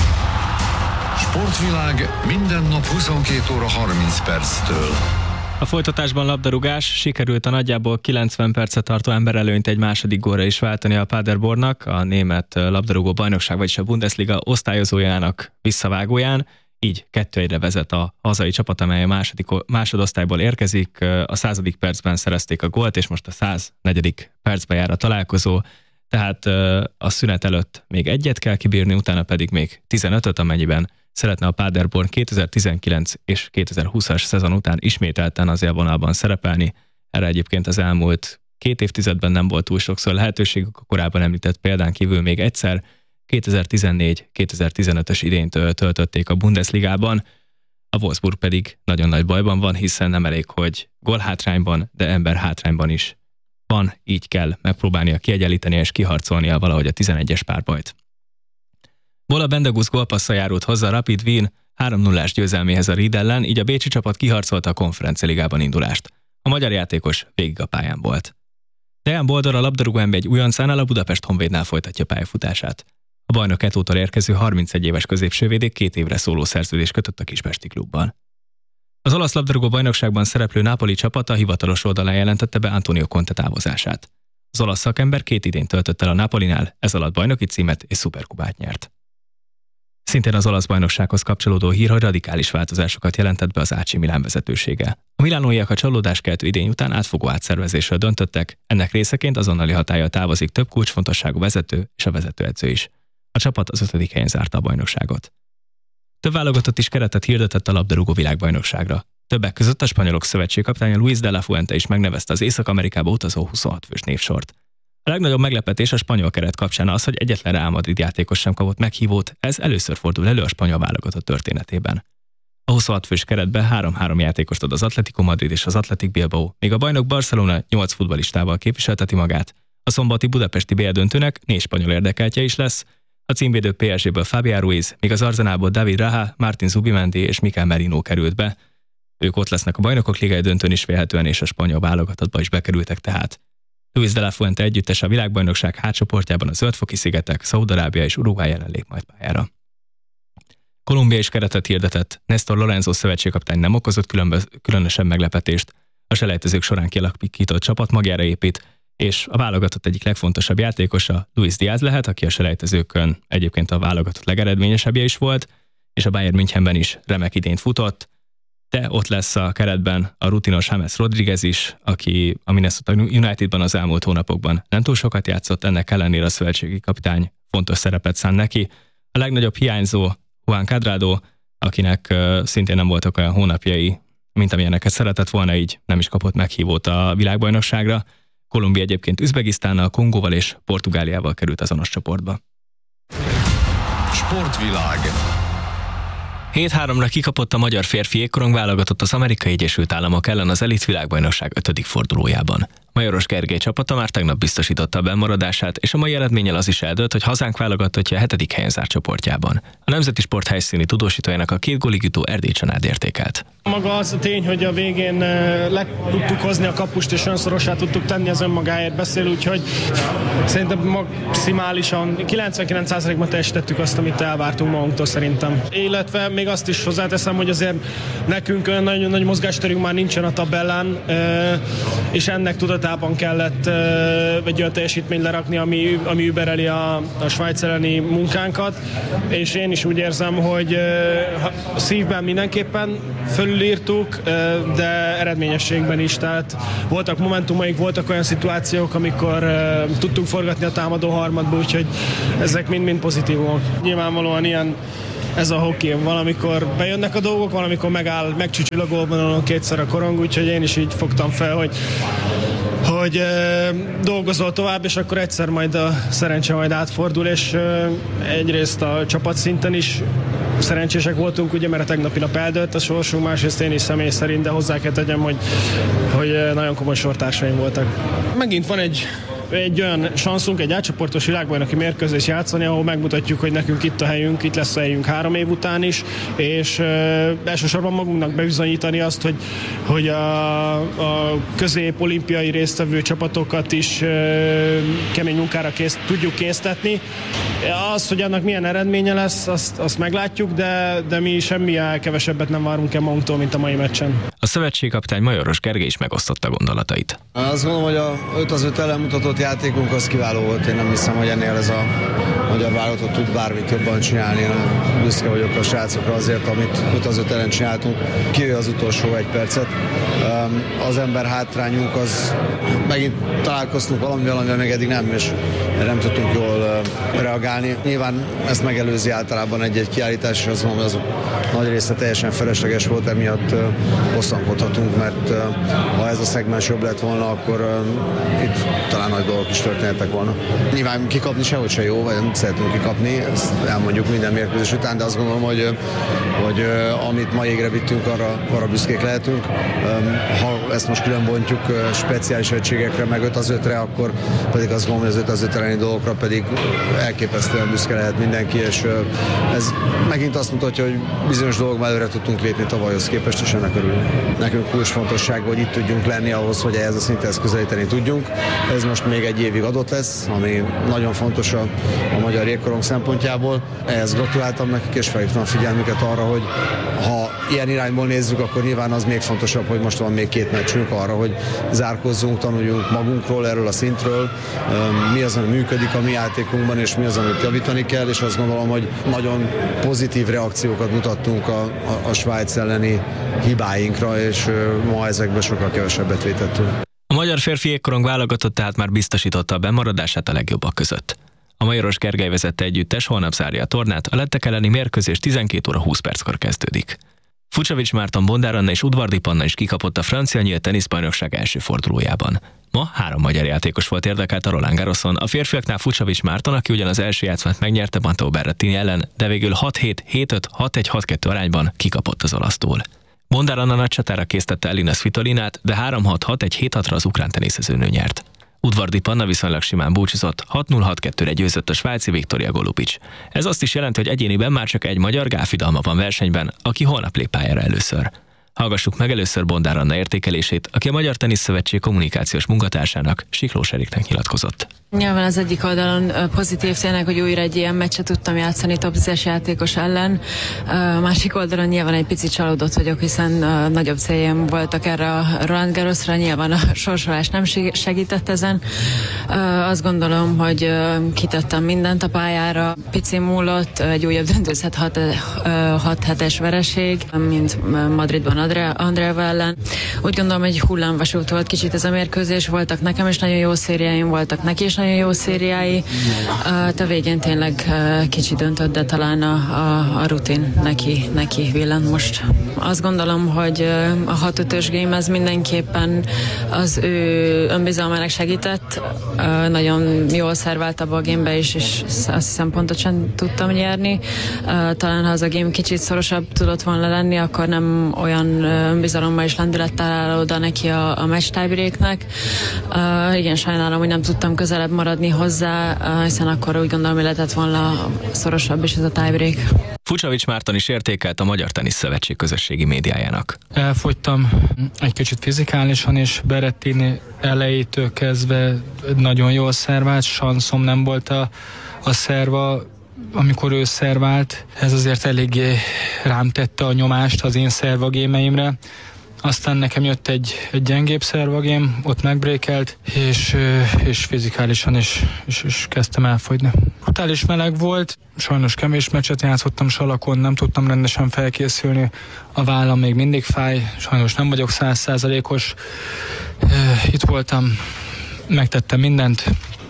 [SPEAKER 13] Sportvilág minden nap huszonkét óra harminc perctől.
[SPEAKER 14] A folytatásban labdarúgás, sikerült a nagyjából kilencven percet tartó emberelőnyt egy második gólra is váltani a Paderbornnak, a német labdarúgó bajnokság, vagyis a Bundesliga osztályozójának visszavágóján, így kettő egyre vezet a hazai csapat, amely a második, másodosztályból érkezik. A századik percben szerezték a gólt, és most a száznegyedik percben jár a találkozó, tehát a szünet előtt még egyet kell kibírni, utána pedig még tizenötöt, amennyiben szeretne a Paderborn kétezer-tizenkilenc és kétezer-húszas szezon után ismételten az élvonalban szerepelni. Erre egyébként az elmúlt két évtizedben nem volt túl sokszor lehetőségük, a korábban említett példán kívül még egyszer, kétezer-tizennégy kétezer-tizenötös idényt töltötték a Bundesligában, a Wolfsburg pedig nagyon nagy bajban van, hiszen nem elég, hogy gólhátrányban, de emberhátrányban is van, így kell megpróbálnia kiegyenlíteni és kiharcolnia valahogy a tizenegyes párbajt. Bola Bendegusz gólpasszal járult hozzá a Rapid Wien három nullás győzelméhez a Ried ellen, így a bécsi csapat kiharcolta a Konferencia-ligában indulást. A magyar játékos végig a pályán volt. Dejan Boldor a labdarúgó em bé egy újoncánál, a Budapest Honvédnál folytatja pályafutását. A bajnok Etótól érkező harmincegy éves középsővédék két évre szóló szerződést kötött a kispesti klubban. Az olasz labdarúgó bajnokságban szereplő Napoli csapata hivatalos oldalán jelentette be Antonio Conte távozását. Az olasz szakember két idényt töltött el a Napolinál, ez alatt bajnoki címet és szuperkupát nyert. Szintén az olasz bajnoksághoz kapcsolódó hír, hogy radikális változásokat jelentett be az á cé Milán vezetősége. A milánóiak a csalódáskeltő idény után átfogó átszervezésről döntöttek, ennek részeként azonnali hatállyal távozik több kulcsfontosságú vezető és a vezetőedző is. A csapat az ötödik helyen zárta a bajnokságot. Több válogatott is keretet hirdetett a labdarúgó világbajnokságra. Többek között a Spanyolok szövetségkapitánya Luis de la Fuente is megnevezte az Észak-Amerikába utazó huszonhat fős névsort. A legnagyobb meglepetés a spanyol keret kapcsán az, hogy egyetlen Real Madrid játékos sem kapott meghívót, ez először fordul elő a spanyol válogatott történetében. A huszonhat fős keretben három-három játékost ad az Atlético Madrid és az Athletic Bilbao, míg a bajnok Barcelona nyolc futballistával képviselteti magát. A szombati budapesti bé el döntőnek négy spanyol érdekeltje is lesz, a címvédő pé es géből Fabián Ruiz, míg az Arsenalból David Raha, Martin Zubimendi és Mikel Merino került be. Ők ott lesznek a Bajnokok Ligája döntőn is vélhetően, és a spanyol válogatottba is bekerültek tehát. Luis de la Fuente együttes a világbajnokság hátcsoportjában a Zöldfoki szigetek, Szaúd-Arábia és Uruguay ellen lép majd pályára. Kolumbia is keretet hirdetett, Néstor Lorenzo szövetségkapitány nem okozott különböz, különösebb meglepetést, a selejtezők során kialakított csapat magjára épít, és a válogatott egyik legfontosabb játékosa Luis Diaz lehet, aki a selejtezőkön egyébként a válogatott legeredményesebbje is volt, és a Bayern Münchenben is remek idényt futott, de ott lesz a keretben a rutinos James Rodriguez is, aki a Minnesota Unitedban az elmúlt hónapokban nem túl sokat játszott, ennek ellenére a szövetségi kapitány fontos szerepet szán neki. A legnagyobb hiányzó Juan Cuadrado, akinek uh, szintén nem voltak olyan hónapjai, mint amilyeneket szeretett volna, így nem is kapott meghívót a világbajnokságra. Kolumbia egyébként Üzbegisztánnal, Kongóval és Portugáliával került azonos csoportba.
[SPEAKER 13] Sportvilág.
[SPEAKER 14] hét háromra kikapott a magyar férfi jégkorong válogatott az Amerikai Egyesült Államok ellen az elit világbajnokság ötödik fordulójában. Majoros Gergely csapata már tegnap biztosította a bennmaradását, és a mai eredménnyel az is eldőlt, hogy hazánk válogatottja a hetedik helyen zárt csoportjában. A Nemzeti Sport helyszíni tudósítójának a két gólig jutó Erdély Csanád értékelt.
[SPEAKER 20] Maga az a tény, hogy a végén le tudtuk hozni a kapust, és olyan szorossá tudtuk tenni, az önmagáért beszél, úgyhogy szerintem maximálisan kilencvenkilenc százalékban teljesítettük azt, amit elvártunk magunktól szerintem. Illetve még azt is hozzáteszem, hogy azért nekünk olyan nagyon nagy mozgásterünk már nincsen a tabellán, és ennek tudatában kellett egy olyan teljesítményt lerakni, ami, ami übereli a, a Svájc elleni munkánkat, és én is úgy érzem, hogy szívben mindenképpen fölülírtuk, de eredményességben is, tehát voltak momentumaik, voltak olyan szituációk, amikor tudtunk forgatni a támadó harmadba, úgyhogy ezek mind-mind pozitívok. Nyilvánvalóan ilyen ez a hockey, valamikor bejönnek a dolgok, valamikor megáll, megcsücsül a gólvonalon kétszer a korong, úgyhogy én is így fogtam fel, hogy hogy e, dolgozol tovább, és akkor egyszer majd a szerencse majd átfordul, és e, egyrészt a csapatszinten is szerencsések voltunk, ugye, mert a tegnapi nap eldőlt a sorsunk, másrészt én is személy szerint, de hozzá kell tegyem, hogy, hogy nagyon komoly sortársaim voltak. Megint van egy egy olyan sanszunk, egy átcsoportos világbajnoki mérkőzés játszani, ahol megmutatjuk, hogy nekünk itt a helyünk, itt lesz a helyünk három év után is, és e, elsősorban magunknak bebizonyítani azt, hogy, hogy a, a közép-olimpiai résztvevő csapatokat is e, kemény munkára kész, tudjuk késztetni. Az, hogy annak milyen eredménye lesz, azt, azt meglátjuk, de, de mi semmilyen kevesebbet nem várunk el magunktól, mint a mai meccsen.
[SPEAKER 14] A szövetségkapitány Majoros Gergely is megosztotta gondolatait.
[SPEAKER 21] Azt gondolom, hogy a öt az öt ellenmutatott játékunk az kiváló volt. Én nem hiszem, hogy ennél ez a magyar válogatott tud bármit jobban csinálni. Én büszke vagyok a srácokra azért, amit öt az öt ellen csináltunk. Kivéve az utolsó egy percet. Az ember hátrányunk az megint találkoztunk valamivel, amivel még eddig nem, és nem tudtunk jól reagálni. Nyilván ezt megelőzi általában egy-egy kiállítás, és azt mondom, hogy az nagy része teljesen felesleges volt, emiatt bosszankodhatunk, mert ha ez a szegmens jobb lett volna, akkor itt talán nagy dolgok is történhettek volna. Nyilván kikapni sehogy se jó, vagy nem szeretünk kikapni, ezt elmondjuk minden mérkőzés után, de azt gondolom, hogy, hogy amit ma égre vittünk, arra, arra büszkék lehetünk. Ha ezt most külön bontjuk speciális egységekre, meg öt az ötre, akkor pedig azt gondolom, hogy az öt az öt elleni dolgokra pedig elképesztően büszke lehet mindenki, és ez megint azt mutatja, hogy bizonyos dolgokban előre tudtunk lépni tavalyhoz képest, és ennek örülünk. Nekünk kulcsfontosság, hogy itt tudjunk lenni ahhoz, hogy ehhez a szinthez közelíteni tudjunk. Ez most még egy évig adott lesz, ami nagyon fontos a, a magyar jégkorong szempontjából. Ehhez gratuláltam nekik, és felhívtam a figyelmüket arra, hogy ha ilyen irányból nézzük, akkor nyilván az még fontosabb, hogy most van még két meccsünk arra, hogy zárkozzunk, tanuljunk magunkról, erről a szintről, mi az, ami működik a mi játékunkban, és mi az, amit javítani kell, és azt gondolom, hogy nagyon pozitív reakciókat mutattunk a, a, a Svájc elleni hibáinkra, és ma ezekből sokkal kevesebbet vétettünk.
[SPEAKER 14] A magyar férfi jégkorong válogatott tehát már biztosította a bemaradását a legjobbak között. A Majoros Gergely vezette együttes holnap zárja a tornát, a lettek elleni mérkőzés tizenkét óra húsz perckor kezdődik. Fucsovics Márton, Bondár Anna és Udvardi Panna is kikapott a francia nyílt teniszbajnokság első fordulójában. Ma három magyar játékos volt érdekelt a Roland Garroson, a férfiaknál Fucsovics Márton, aki ugyan az első játszmát megnyerte Matteo Berrettini ellen, de végül hat hét, hét öt, hat egy, hat kettő arányban kikapott az olasztól. Bondár Anna nagy csatára késztette Elina Svitolinát, de három hat, hat egy, hét hatra az ukrán teniszezőnő nyert. Udvardi Panna viszonylag simán búcsúzott, hat null hat kettőre győzött a svájci Viktoria Golubic. Ez azt is jelenti, hogy egyéniben már csak egy magyar, Gáfi Dalma van versenyben, aki holnap lép pályára először. Hallgassuk meg először Bondár Anna értékelését, aki a Magyar Teniszszövetség kommunikációs munkatársának, Siklós Eriknek nyilatkozott.
[SPEAKER 22] Nyilván az egyik oldalon pozitív tényleg, hogy újra egy ilyen meccset tudtam játszani top tízes játékos ellen. A másik oldalon nyilván egy picit csalódott vagyok, hiszen nagyobb céljaim voltak erre a Roland Garrosra, nyilván a sorsolás nem segített ezen. Azt gondolom, hogy kitettem mindent a pályára. Pici múlott, egy újabb döntőzhet hat hetes vereség, mint Madridban Andrea ellen. Úgy gondolom, hogy hullámvasút volt kicsit ez a mérkőzés, voltak nekem is nagyon jó szériáim, voltak neki is nagyon jó szériái. A végén tényleg kicsit döntött, de talán a, a, a rutin neki, neki villant most. Azt gondolom, hogy a hat ötös game ez mindenképpen az ő önbizalmának segített. Nagyon jól szervált abba a gamebe is, és azt hiszem pontosan tudtam nyerni. Talán ha az a game kicsit szorosabb tudott volna lenni, akkor nem olyan nagyon önbizalommal és lendülettel áll oda neki a, a match tiebreaknek. Uh, igen, sajnálom, hogy nem tudtam közelebb maradni hozzá, uh, hiszen akkor úgy gondolom, hogy lehetett volna szorosabb is ez a tiebreak.
[SPEAKER 14] Fucsovics Márton is értékelt a Magyar Tenisz Szövetség közösségi médiájának.
[SPEAKER 1] Elfogytam egy kicsit fizikálisan, és Berrettini elejétől kezdve nagyon jól szervált, sanszom nem volt a, a szerva, amikor ő szervált. Ez azért eléggé rám tette a nyomást az én szervagémeimre. Aztán nekem jött egy, egy gyengébb szervagém, ott megbrékelt, és, és fizikálisan is, is, is kezdtem elfogyni. Brutális meleg volt, sajnos kevés meccset játszottam salakon, nem tudtam rendesen felkészülni, a vállam még mindig fáj, sajnos nem vagyok száz százalékos. Itt voltam, megtettem mindent,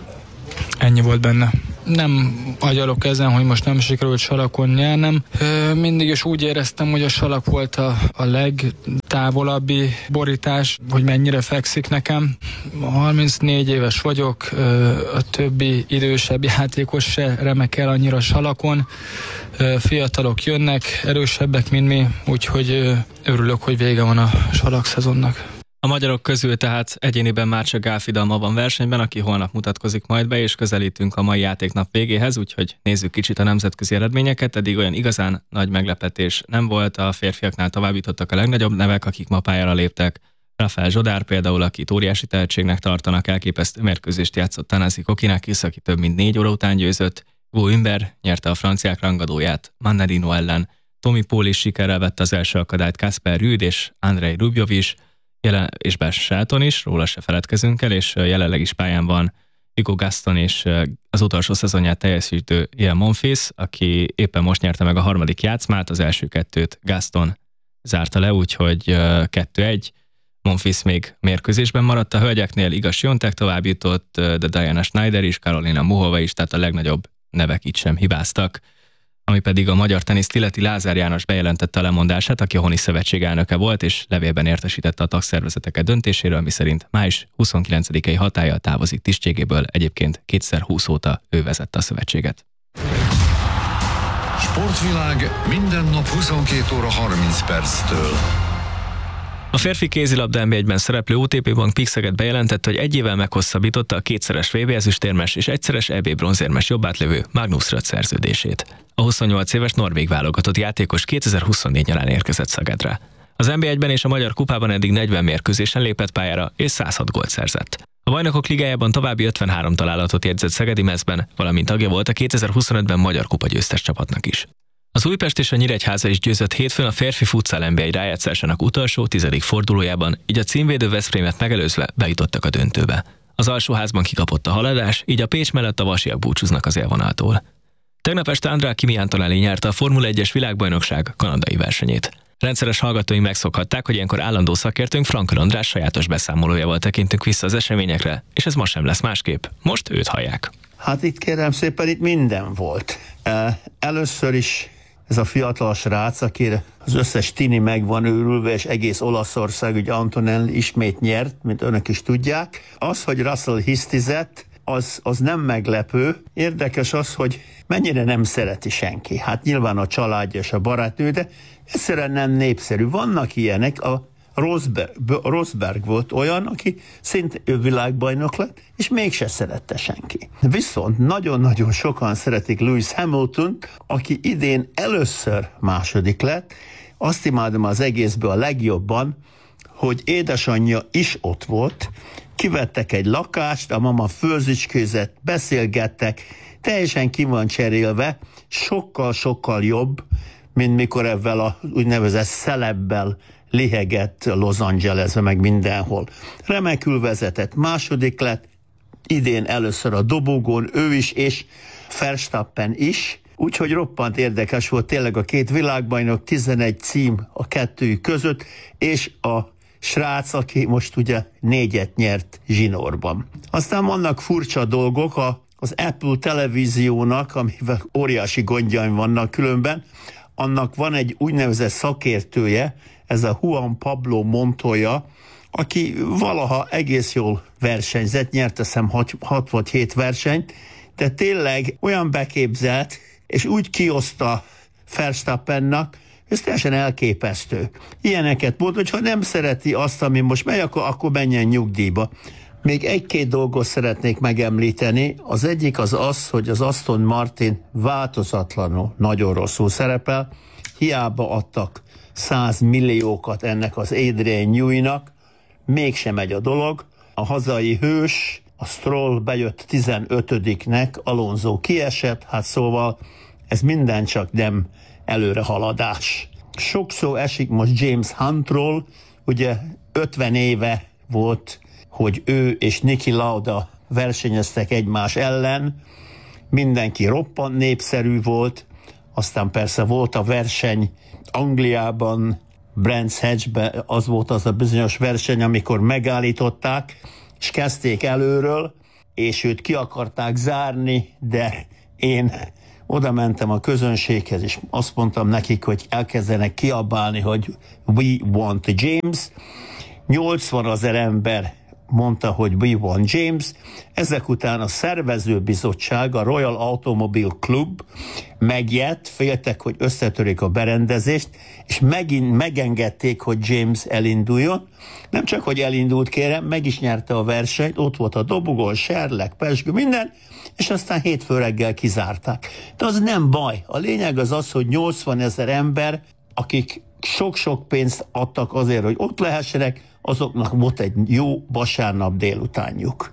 [SPEAKER 1] ennyi volt benne. Nem agyalok ezen, hogy most nem sikerült salakon nyernem. Mindig is úgy éreztem, hogy a salak volt a, a legtávolabbi borítás, hogy mennyire fekszik nekem. harmincnégy éves vagyok, a többi idősebb játékos se remekel annyira salakon. Fiatalok jönnek, erősebbek, mint mi, úgyhogy örülök, hogy vége van a salak szezonnak.
[SPEAKER 14] A magyarok közül tehát egyéniben már csak Gál Fidalma van versenyben, aki holnap mutatkozik majd be, és közelítünk a mai játéknap végéhez, úgyhogy nézzük kicsit a nemzetközi eredményeket. Eddig olyan igazán nagy meglepetés nem volt, a férfiaknál továbbítottak a legnagyobb nevek, akik ma pályára léptek. Rafael Zsodár például, akit óriási tehetségnek tartanak, elképesztő mérkőzést játszott Thanasi Kokinakis, aki több mint négy óra után győzött. Go Ümber nyerte a franciák rangadóját Mannarino ellen. Tommy Paul is sikerrel vette az első akadályt Kasper Rüd és Andrei Rublev is, Jelen, és Bas Shelton is, róla se feledkezünk el, és jelenleg is pályán van Hugo Gaston és az utolsó szezonját teljesítő Ian Monfils, aki éppen most nyerte meg a harmadik játszmát, az első kettőt Gaston zárta le, úgyhogy kettő egy. Monfils még mérkőzésben maradt, a hölgyeknél Iga Swiatek tovább jutott, de Diana Schneider is, Karolina Muhova is, tehát a legnagyobb nevek itt sem hibáztak. Ami pedig a magyar teniszt illeti, Lázár János bejelentette a lemondását, aki a Honi Szövetség elnöke volt, és levélben értesítette a tagszervezeteket döntéséről, miszerint május huszonkilencedikei hatállyal távozik tisztségéből, egyébként kétezer-húsz óta ő vezette a szövetséget.
[SPEAKER 13] Sportvilág minden nap huszonkét óra harminc perctől.
[SPEAKER 14] A férfi kézilabda en bé egyben szereplő o té pé Bank Pixeget bejelentette, hogy egy évvel meghosszabbította a kétszeres vé bé ezüstérmes és egyszeres é bé bronzérmes jobbátlévő Magnus Röth szerződését. A huszonnyolc éves norvég válogatott játékos kétezer-huszonnégy nyarán érkezett Szegedre. Az en bé egyben és a Magyar Kupában eddig negyven mérkőzésen lépett pályára és száz hat gólt szerzett. A Bajnokok Ligájában további ötvenhárom találatot jegyzett szegedi mezben, valamint tagja volt a kétezer-huszonötben Magyar Kupa győztes csapatnak is. Az Újpest és a Nyíregyháza is győzött hétfőn a férfi futsal en bé egy rájátszásának utolsó, tizedik fordulójában, így a címvédő Veszprémet megelőzve bejutottak a döntőbe. Az alsóházban kikapott a Haladás, így a Pécs mellett a Vasiak búcsúznak az élvonaltól. Tegnap este Andrea Kimi Antonelli nyerte a Formula egyes világbajnokság kanadai versenyét. Rendszeres hallgatóink megszokhatták, hogy ilyenkor állandó szakértőnk Frankl András sajátos beszámolójával tekintünk vissza az eseményekre, és ez ma sem lesz másképp. Most őt hallják.
[SPEAKER 2] Hát itt kérem szépen, itt minden volt. Először is ez a fiatal srác, akire az összes tini meg van őrülve, és egész Olaszország, ugye Antonelli ismét nyert, mint önök is tudják. Az, hogy Russell hisztizett, az, az nem meglepő. Érdekes az, hogy mennyire nem szereti senki. Hát nyilván a családja és a barátnő, de egyszerűen nem népszerű. Vannak ilyenek, a Rosberg, Rosberg volt olyan, aki szintén ő világbajnok lett, és mégse szerette senki. Viszont nagyon-nagyon sokan szeretik Lewis Hamiltont, aki idén először második lett. Azt imádom az egészből a legjobban, hogy édesanyja is ott volt, kivettek egy lakást, a mama főzicskőzett, beszélgettek, teljesen ki van cserélve, sokkal-sokkal jobb, mint mikor ebben a úgynevezett szelebbel lihegett Los Angelesbe, meg mindenhol. Remekül vezetett, második lett, idén először a dobogón, ő is, és Verstappen is, úgyhogy roppant érdekes volt tényleg a két világbajnok, tizenegy cím a kettőjük között, és a srác, aki most ugye négyet nyert zsinórban. Aztán vannak furcsa dolgok, a, az Apple televíziónak, amivel óriási gondjaim vannak különben, annak van egy úgynevezett szakértője, ez a Juan Pablo Montoya, aki valaha egész jól versenyzett, nyert eszem hat vagy hét versenyt, de tényleg olyan beképzelt, és úgy kioszta Verstappennak, Ez teljesen elképesztő. Ilyeneket mond, hogy ha nem szereti azt, ami most megy, akkor, akkor menjen nyugdíjba. Még egy-két dolgot szeretnék megemlíteni. Az egyik az az, hogy az Aston Martin változatlanul nagyon rosszul szerepel. Hiába adtak száz milliókat ennek az Adrian Newey-nak, mégsem megy a dolog. A hazai hős, a Stroll bejött tizenötödiknek, Alonso kiesett, hát szóval ez minden csak nem előrehaladás. Sok szó esik most James Huntról, ugye ötven éve volt, hogy ő és Niki Lauda versenyeztek egymás ellen, mindenki roppant népszerű volt, aztán persze volt a verseny Angliában, Brands Hatchben, az volt az a bizonyos verseny, amikor megállították, és kezdték előről, és őt ki akarták zárni, de én oda mentem a közönséghez, és azt mondtam nekik, hogy elkezdenek kiabálni, hogy we want James. nyolcvanezer ember mondta, hogy we want James. Ezek után a szervezőbizottság, a Royal Automobile Club megijedt, féltek, hogy összetörik a berendezést, és megint megengedték, hogy James elinduljon. Nem csak, hogy elindult, kérem, meg is nyerte a versenyt, ott volt a dobogon, serleg, pezsgő, minden, és aztán hétfő reggel kizárták. De az nem baj. A lényeg az az, hogy nyolcvanezer ember, akik sok-sok pénzt adtak azért, hogy ott lehessenek, azoknak volt egy jó vasárnap délutánjuk.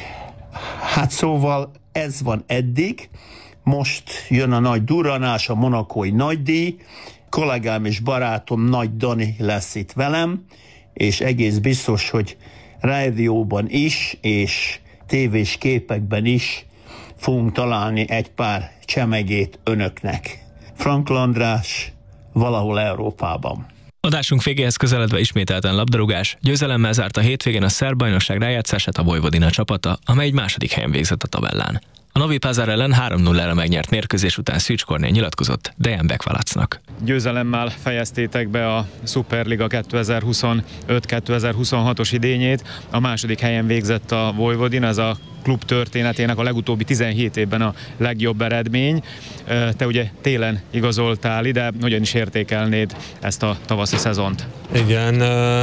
[SPEAKER 2] Hát szóval ez van eddig, most jön a nagy durranás, a monakói nagydíj, kollégám és barátom Nagy Dani lesz itt velem, és egész biztos, hogy rádióban is, és tévés képekben is fogunk találni egy pár csemegét önöknek. Frankl András, valahol Európában.
[SPEAKER 14] Adásunk végéhez közeledve ismételten labdarúgás. Győzelemmel zárt a hétvégén a szerb bajnokság rájátszását a Vojvodina csapata, amely egy második helyen végzett a tabellán. A Novi Pazar ellen három nullára megnyert mérkőzés után Szűcs Kornél nyilatkozott Dejan Bekvalacnak.
[SPEAKER 4] Győzelemmel fejeztétek be a Superliga kétezer-huszonöt kétezer-huszonhatos idényét. A második helyen végzett a Vojvodina, ez a klub történetének a legutóbbi tizenhét évben a legjobb eredmény. Te ugye télen igazoltál ide, hogyan is értékelnéd ezt a tavaszi szezont?
[SPEAKER 5] Igen,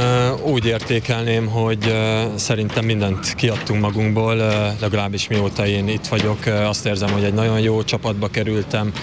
[SPEAKER 5] úgy értékelném, hogy szerintem mindent kiadtunk magunkból, legalábbis mióta én itt vagyok. Azt érzem, hogy egy nagyon jó csapatba kerültem,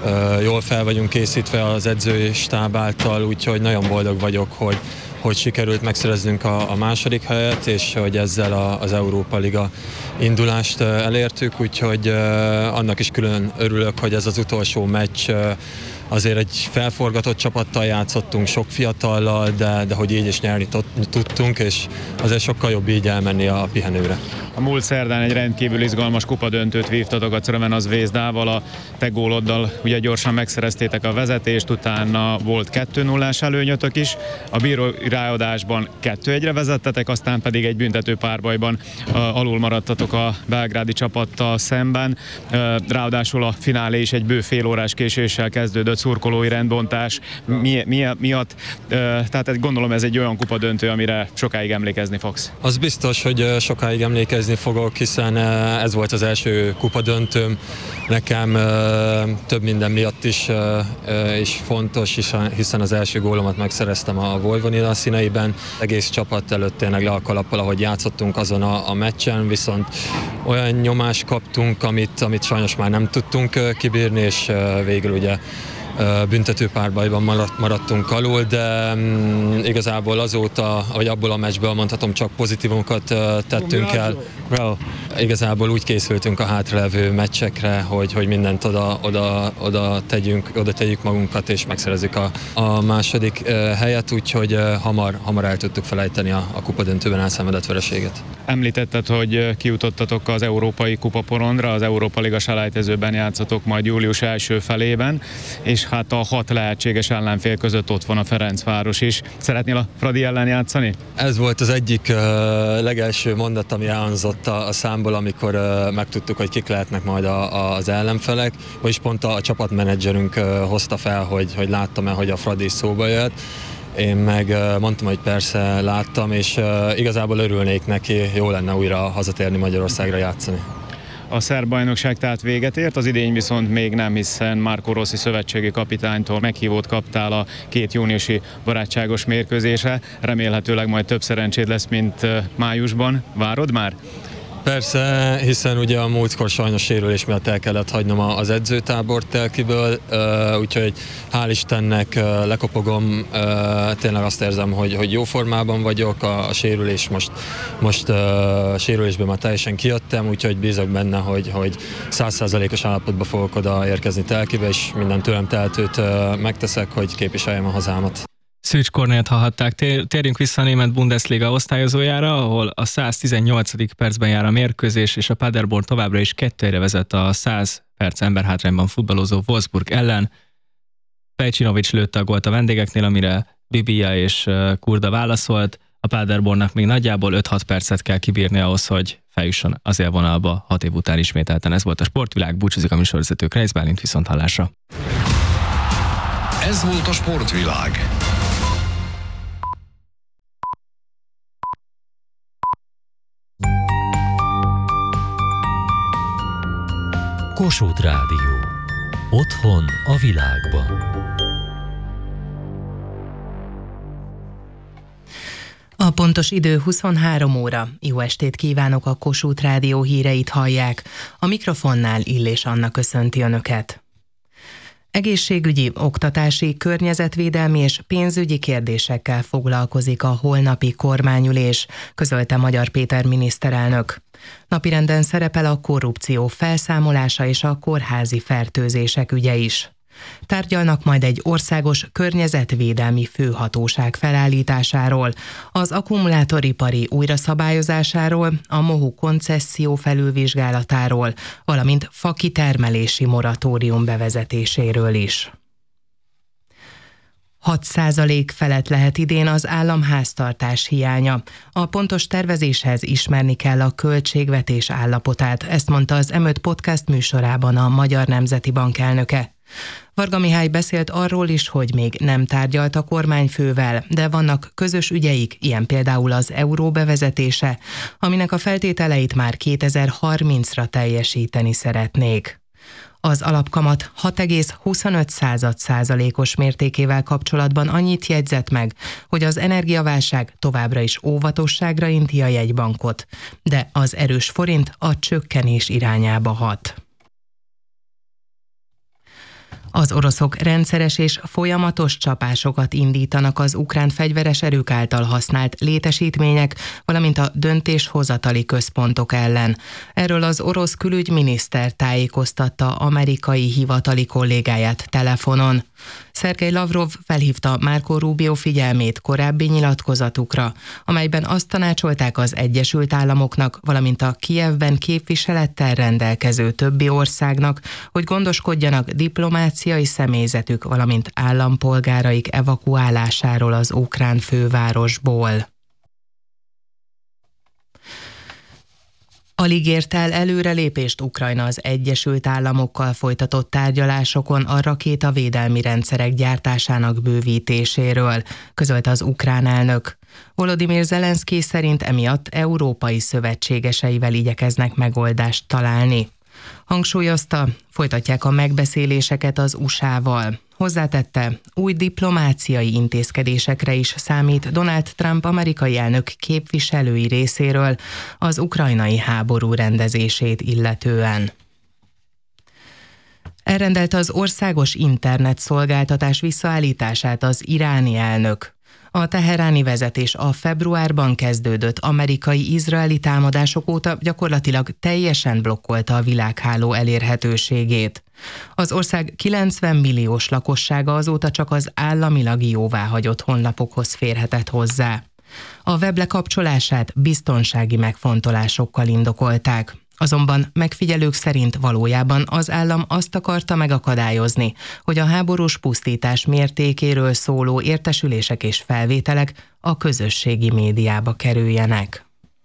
[SPEAKER 5] jól fel vagyunk készítve az edzői stáb által, úgyhogy nagyon boldog vagyok, hogy hogy sikerült megszereznünk a, a második helyet, és hogy ezzel a, az Európa Liga indulást elértük, úgyhogy uh, annak is külön örülök, hogy ez az utolsó meccs, uh, azért egy felforgatott csapattal játszottunk, sok fiatallal, de, de hogy így is nyerni tudtunk, és azért sokkal jobb így elmenni a pihenőre.
[SPEAKER 4] A múlt szerdán egy rendkívül izgalmas kupadöntőt vívtatok a Crvena Zvezdával, a te góloddal ugye gyorsan megszereztétek a vezetést, utána volt kettő nullás előnyötök is, a bírói ráadásban kettő egyre vezettetek, aztán pedig egy büntető párbajban alul maradtatok a belgrádi csapattal szemben, ráadásul a finálé is egy bő fél órás késéssel kezdődött, szurkolói rendbontás mi, mi, miatt, tehát gondolom ez egy olyan kupadöntő, amire sokáig emlékezni fogsz.
[SPEAKER 5] Az biztos, hogy sokáig emlékezni fogok, hiszen ez volt az első kupadöntőm. Nekem több minden miatt is, is fontos, hiszen az első gólomat megszereztem a Vojvodina színeiben. Egész csapat előtt tényleg le a kalappal, ahogy játszottunk azon a, a meccsen, viszont olyan nyomást kaptunk, amit, amit sajnos már nem tudtunk kibírni, és végül ugye büntetőpárbajban maradt, maradtunk alul, de um, igazából azóta, vagy abból a meccsből mondhatom, csak pozitívumokat uh, tettünk el. Bro. Igazából úgy készültünk a hátralevő meccsekre, hogy, hogy mindent oda, oda, oda, tegyünk, oda tegyük magunkat, és megszerezzük a, a második uh, helyet, úgyhogy uh, hamar, hamar el tudtuk felejteni a, a kupadöntőben elszenvedett vereséget.
[SPEAKER 4] Említetted, hogy kijutottatok az Európai Kupaporondra, az Európa Liga selejtezőben játszotok majd július első felében, és hát a hat lehetséges ellenfél között ott van a Ferencváros is. Szeretnél a Fradi ellen játszani?
[SPEAKER 5] Ez volt az egyik uh, legelső mondat, ami elhangzott a, a számból, amikor uh, megtudtuk, hogy kik lehetnek majd a, a, az ellenfelek, vagyis pont a, a csapatmenedzserünk uh, hozta fel, hogy, hogy láttam-e, hogy a Fradi szóba jött. Én meg uh, mondtam, hogy persze láttam, és uh, igazából örülnék neki, jó lenne újra hazatérni Magyarországra játszani.
[SPEAKER 4] A szerb bajnokság tehát véget ért, az idény viszont még nem, hiszen Marco Rossi szövetségi kapitánytól meghívót kaptál a két júniusi barátságos mérkőzésre. Remélhetőleg majd több szerencséd lesz, mint májusban. Várod már?
[SPEAKER 5] Persze, hiszen ugye a múltkor sajnos sérülés miatt el kellett hagynom az edzőtábort Telkiből, úgyhogy hál' Istennek lekopogom, tényleg azt érzem, hogy, hogy jó formában vagyok, a, a sérülés most, most a sérülésben már teljesen kijöttem, úgyhogy bízok benne, hogy, hogy száz százalékos állapotba fogok oda érkezni Telkibe, és minden tőlem teltőt megteszek, hogy képviseljem a hazámat.
[SPEAKER 14] Szűcs Kornélt hallhatták. Térjünk vissza a német Bundesliga osztályozójára, ahol a száztizennyolcadik percben jár a mérkőzés, és a Paderborn továbbra is kettőre vezet a száz perc emberhátrányban futballozó Wolfsburg ellen. Pejcsinovics lőtte a gólt a vendégeknél, amire Bibia és Kurda válaszolt. A Paderbornnak még nagyjából öt-hat percet kell kibírni ahhoz, hogy feljusson az élvonalba hat év után ismételten. Ez volt a Sportvilág, búcsúzik a műsorvezető Kreisz Bálint, viszont hallásra.
[SPEAKER 13] Ez volt a Sportvilág.
[SPEAKER 10] Kossuth Rádió. Otthon a világban.
[SPEAKER 6] A pontos idő huszonhárom óra. Jó estét kívánok, a Kossuth Rádió híreit hallják. A mikrofonnál Illés Anna köszönti Önöket. Egészségügyi, oktatási, környezetvédelmi és pénzügyi kérdésekkel foglalkozik a holnapi kormányülés, közölte Magyar Péter miniszterelnök. Napirenden szerepel a korrupció felszámolása és a kórházi fertőzések ügye is. Tárgyalnak majd egy országos környezetvédelmi főhatóság felállításáról, az akkumulátoripari újraszabályozásáról, a MOHU koncesszió felülvizsgálatáról, valamint fakitermelési moratórium bevezetéséről is. hat százalék felett lehet idén az államháztartás hiánya. A pontos tervezéshez ismerni kell a költségvetés állapotát, ezt mondta az em öt podcast műsorában a Magyar Nemzeti Bank elnöke. Varga Mihály beszélt arról is, hogy még nem tárgyalt a kormányfővel, de vannak közös ügyeik, ilyen például az euró bevezetése, aminek a feltételeit már kétezer-harmincra teljesíteni szeretnék. Az alapkamat hat egész huszonöt százalékos mértékével kapcsolatban annyit jegyzett meg, hogy az energiaválság továbbra is óvatosságra inti a jegybankot, de az erős forint a csökkenés irányába hat. Az oroszok rendszeres és folyamatos csapásokat indítanak az ukrán fegyveres erők által használt létesítmények, valamint a döntéshozatali központok ellen. Erről az orosz külügyminiszter tájékoztatta amerikai hivatali kollégáját telefonon. Szergej Lavrov felhívta Marco Rubio figyelmét korábbi nyilatkozatukra, amelyben azt tanácsolták az Egyesült Államoknak, valamint a Kijevben képviselettel rendelkező többi országnak, hogy gondoskodjanak diplomáciai személyzetük, valamint állampolgáraik evakuálásáról az ukrán fővárosból. Alig ért el előrelépést Ukrajna az Egyesült Államokkal folytatott tárgyalásokon a rakétavédelmi rendszerek gyártásának bővítéséről, közölte az ukrán elnök. Volodymyr Zelenszky szerint emiatt európai szövetségeseivel igyekeznek megoldást találni. Hangsúlyozta, folytatják a megbeszéléseket az u es á-val. Hozzátette, új diplomáciai intézkedésekre is számít Donald Trump amerikai elnök képviselői részéről az ukrajnai háború rendezését illetően. Elrendelte az országos internetszolgáltatás visszaállítását az iráni elnök. A teheráni vezetés a februárban kezdődött amerikai-izraeli támadások óta gyakorlatilag teljesen blokkolta a világháló elérhetőségét. Az ország kilencven milliós lakossága azóta csak az államilag jóváhagyott honlapokhoz férhetett hozzá. A web lekapcsolását biztonsági megfontolásokkal indokolták. Azonban megfigyelők szerint valójában az állam azt akarta megakadályozni, hogy a háborús pusztítás mértékéről szóló értesülések és felvételek a közösségi médiába kerüljenek.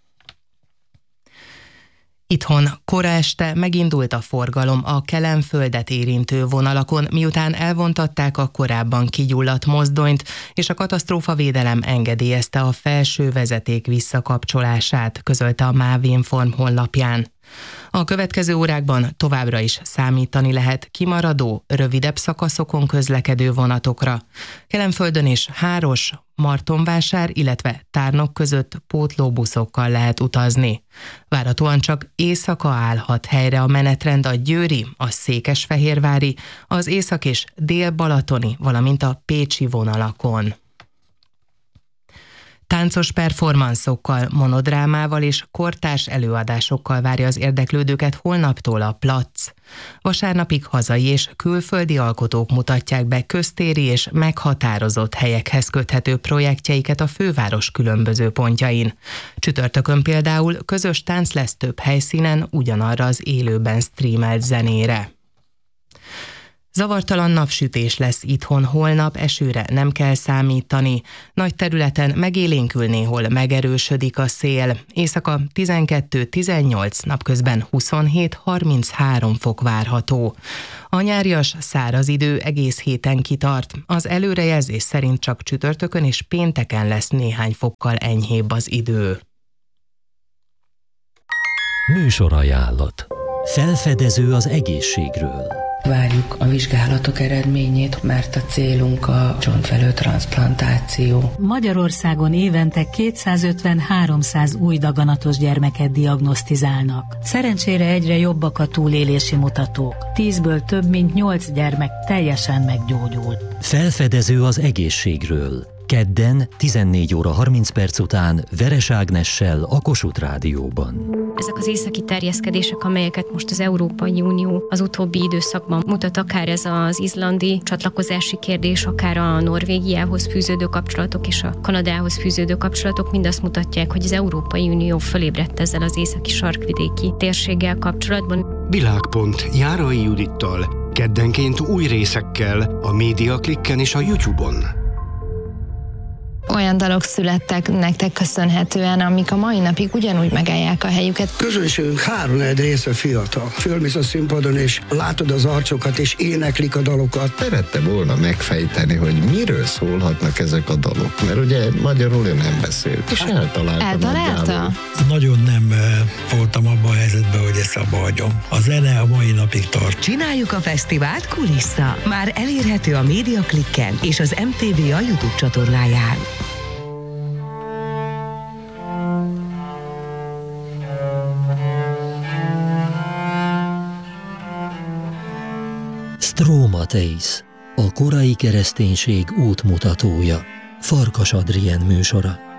[SPEAKER 6] Itthon kora este megindult a forgalom a Kelenföldet érintő vonalakon, miután elvontatták a korábban kigyulladt mozdonyt, és a katasztrófavédelem engedélyezte a felső vezeték visszakapcsolását, közölte a MÁV Inform honlapján. A következő órákban továbbra is számítani lehet kimaradó, rövidebb szakaszokon közlekedő vonatokra. Kelenföldön és Háros, Martonvásár, illetve Tárnok között pótlóbuszokkal lehet utazni. Várhatóan csak éjszaka állhat helyre a menetrend a győri, a székesfehérvári, az észak- és dél-balatoni, valamint a pécsi vonalakon. Táncos performanszokkal, monodrámával és kortárs előadásokkal várja az érdeklődőket holnaptól a Platz. Vasárnapig hazai és külföldi alkotók mutatják be köztéri és meghatározott helyekhez köthető projektjeiket a főváros különböző pontjain. Csütörtökön például közös tánc lesz több helyszínen ugyanarra az élőben streamelt zenére. Zavartalan napsütés lesz itthon holnap, esőre nem kell számítani. Nagy területen megélénkül, néhol megerősödik a szél. Éjszaka tizenkettő tizennyolc, napközben huszonhét harminchárom fok várható. A nyárias száraz idő egész héten kitart. Az előrejelzés szerint csak csütörtökön és pénteken lesz néhány fokkal enyhébb az idő.
[SPEAKER 10] Műsorajánlat. Felfedező az egészségről.
[SPEAKER 7] Várjuk a vizsgálatok eredményét, mert a célunk a csontfelő transzplantáció.
[SPEAKER 8] Magyarországon évente kétszázötven-háromszáz új daganatos gyermeket diagnosztizálnak. Szerencsére egyre jobbak a túlélési mutatók. Tízből több mint nyolc gyermek teljesen meggyógyul.
[SPEAKER 10] Felfedező az egészségről. Kedden tizennégy óra harminc perc után Veres Ágnessel a Kossuth Rádióban.
[SPEAKER 23] Ezek az északi terjeszkedések, amelyeket most az Európai Unió az utóbbi időszakban mutat, akár ez az izlandi csatlakozási kérdés, akár a Norvégiához fűződő kapcsolatok és a Kanadához fűződő kapcsolatok, mind azt mutatják, hogy az Európai Unió fölébredt ezzel az északi sarkvidéki térséggel kapcsolatban.
[SPEAKER 24] Világpont Járai Judittal, keddenként új részekkel a Média Klikken és a YouTube-on.
[SPEAKER 25] Olyan dalok születtek nektek köszönhetően, amik a mai napig ugyanúgy megállják a helyüket.
[SPEAKER 26] Közönségünk háromnegyed része fiatal. Fölmész a színpadon, és látod az arcokat, és éneklik a dalokat.
[SPEAKER 27] Szerette volna megfejteni, hogy miről szólhatnak ezek a dalok, mert ugye magyarul ő nem beszélt, és eltalálta.
[SPEAKER 25] Eltalálta?
[SPEAKER 28] Nagyon nem voltam abban a helyzetben, hogy ezt abba hagyom. A zene a mai napig tart.
[SPEAKER 29] Csináljuk a fesztivált Kulissza. Már elérhető a Média Klikken és az em té vé a YouTube csatornáján.
[SPEAKER 10] Strómatész, a korai kereszténység útmutatója. Farkas Adrien műsora.